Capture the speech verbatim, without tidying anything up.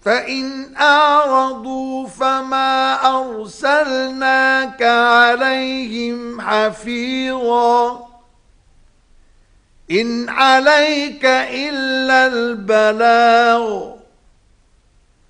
فإن أعرضوا فما أرسلناك عليهم حفيظا إن عليك إلا البلاغ